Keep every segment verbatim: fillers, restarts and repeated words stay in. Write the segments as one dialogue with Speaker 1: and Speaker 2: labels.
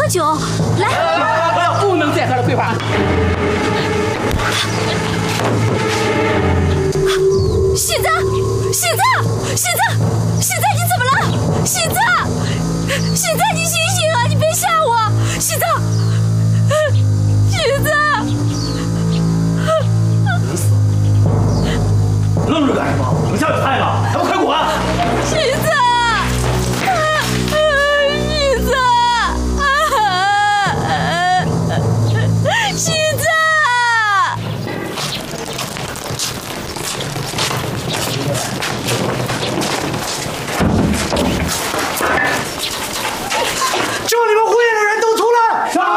Speaker 1: 么久？来，
Speaker 2: 不能再喝了，桂花。
Speaker 1: 喜子，喜子，喜子，喜子，你怎么了？喜子，喜子，你醒醒啊！你别吓我，喜子，喜子。
Speaker 3: 人死了，愣着干什么？等下有菜呢，还不快滚！
Speaker 1: 喜子。
Speaker 4: 叫你们护院的人都出来！上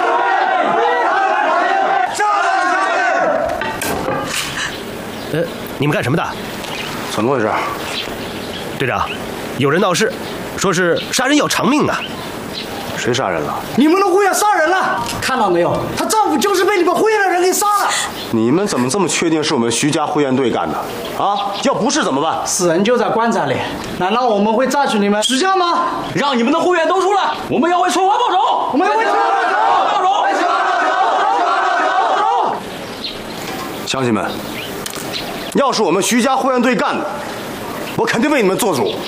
Speaker 3: 来！
Speaker 5: 呃，你们干什么的？
Speaker 3: 怎么回事？
Speaker 5: 队长，有人闹事，说是杀人要偿命啊！
Speaker 3: 谁杀人了？
Speaker 4: 你们的护院杀人了，看到没有？她丈夫就是被你们护院的人给杀了。
Speaker 3: 你们怎么这么确定是我们徐家护院队干的？啊，要不是怎么办？
Speaker 4: 死人就在棺材里，难道我们会榨取你们徐家吗？
Speaker 2: 让你们的护院都出来，我们要为春华报仇！
Speaker 4: 我们要为春华报仇！
Speaker 2: 报仇！为春华报仇！
Speaker 4: 报仇！
Speaker 3: 乡亲们，要是我们徐家护院队干的，我肯定为你们做主。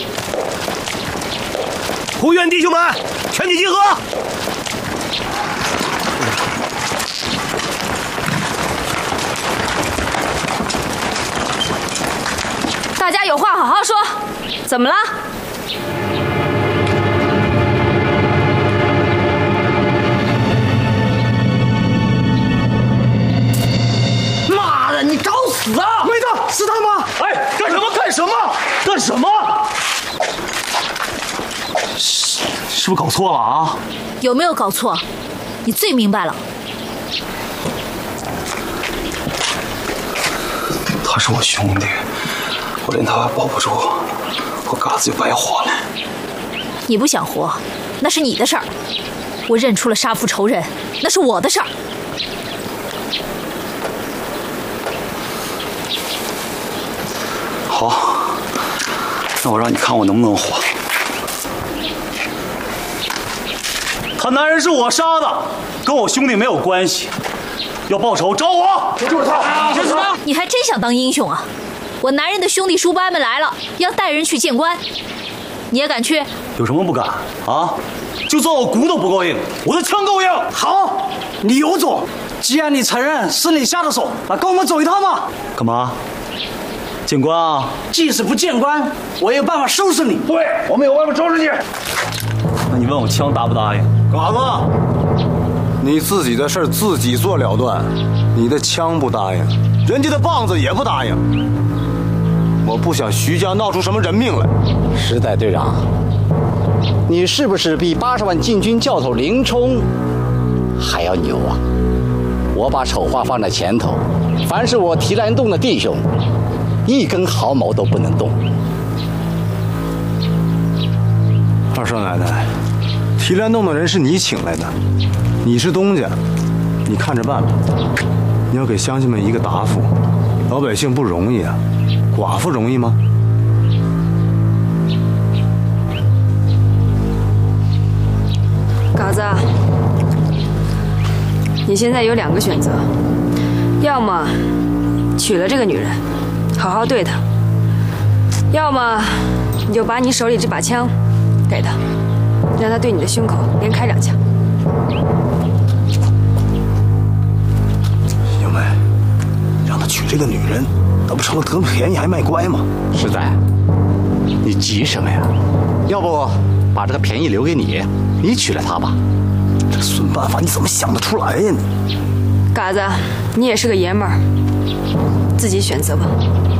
Speaker 5: 护院弟兄们，全体集合！
Speaker 1: 大家有话好好说，怎么了？
Speaker 4: 妈的，你找死啊！没的，是他吗？
Speaker 3: 哎，干什么？干什么？干什么？是是不是搞错了啊？
Speaker 1: 有没有搞错？你最明白了。
Speaker 6: 他是我兄弟，我连他还保不住，我嘎子就白活了。
Speaker 1: 你不想活，那是你的事儿。我认出了杀父仇人，那是我的事儿。
Speaker 6: 好，那我让你看我能不能活。
Speaker 3: 他男人是我杀的，跟我兄弟没有关系。要报仇找我，
Speaker 2: 就是他，就是他。
Speaker 1: 你还真想当英雄啊！我男人的兄弟叔伯们来了，要带人去见官，你也敢去？
Speaker 3: 有什么不敢啊？就算我骨头不够硬，我的枪够硬。
Speaker 4: 好，你有种！既然你承认是你下的手，那跟我们走一趟嘛。
Speaker 3: 干嘛？见官啊！
Speaker 4: 即使不见官，我也有办法收拾你。
Speaker 3: 对，我们有办法收拾你。那你问我枪答不答应？嘎子，你自己的事自己做了断，你的枪不答应，人家的棒子也不答应。我不想徐家闹出什么人命来。
Speaker 7: 时代队长，你是不是比八十万禁军教头林冲还要牛啊？我把丑话放在前头，凡是我提篮洞的弟兄，一根毫毛都不能动。
Speaker 3: 二少奶奶，提篮洞的人是你请来的，你是东家，你看着办吧。你要给乡亲们一个答复，老百姓不容易啊，寡妇容易吗？
Speaker 8: 嘎子，你现在有两个选择，要么娶了这个女人，好好对她；要么你就把你手里这把枪给她，让她对你的胸口连开两枪。
Speaker 3: 小梅，让她娶这个女人，那不成了得便宜还卖乖吗？
Speaker 7: 实在，你急什么呀？要不把这个便宜留给你，你娶了她吧。
Speaker 3: 这损办法你怎么想得出来呀你？
Speaker 8: 嘎子，你也是个爷们儿，自己选择吧。